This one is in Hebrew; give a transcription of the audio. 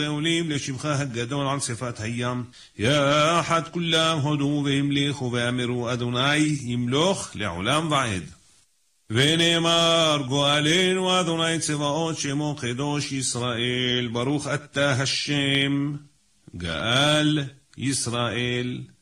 ועולים לשבחה הגדול על שפת הים. יחד כולם הודו והמליכו ואמרו אדוני ימלוך לעולם ועד. ונאמר גואלנו אדוני צבאות שמו קדוש ישראל, ברוך אתה השם גאל ישראל.